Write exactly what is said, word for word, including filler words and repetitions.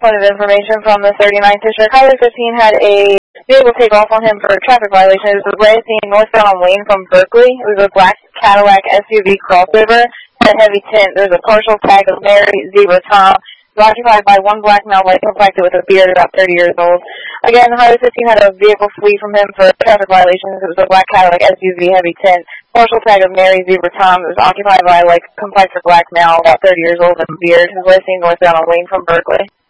Point of information from the thirty-ninth District. Highway fifteen had a vehicle take off on him for a traffic violation. It was last seen northbound on Wayne from Berkeley. It was a black Cadillac S U V crossover. Had a heavy tint. There was a partial tag of Mary Zebra Tom. It was occupied by one black male, light complected with a beard, about thirty years old. Again, Highway fifteen had a vehicle flee from him for traffic violations. It was a black Cadillac S U V, heavy tint. Partial tag of Mary Zebra Tom. It was occupied by like complected black male, about thirty years old, and beard. His last seen northbound on Wayne from Berkeley.